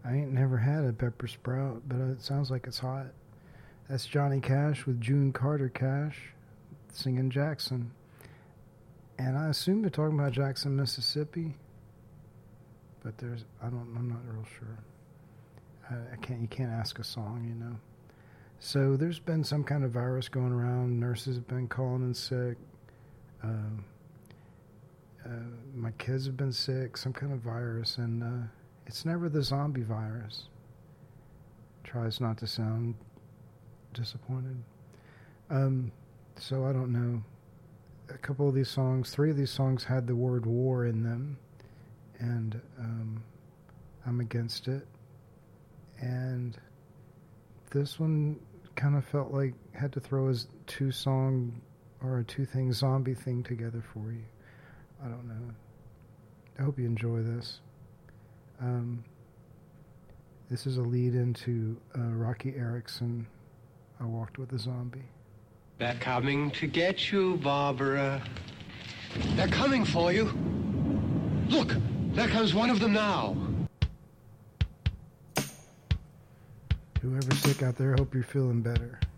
I ain't never had a pepper sprout, but it sounds like it's hot. That's Johnny Cash with June Carter Cash singing Jackson. And I assume they're talking about Jackson, Mississippi. But I'm not real sure. You can't ask a song, you know. So there's been some kind of virus going around. Nurses have been calling in sick. My kids have been sick, some kind of virus, and it's never the zombie virus. Tries not to sound disappointed. So I don't know. A couple of these songs, 3 of these songs had the word war in them, and I'm against it. And this one kind of felt like had to throw his 2-song or a 2-thing zombie thing together for you. I don't know. I hope you enjoy this. This is a lead into Rocky Erickson, I Walked with a Zombie. They're coming to get you, Barbara. They're coming for you. Look, there comes one of them now. Whoever's sick out there, hope you're feeling better.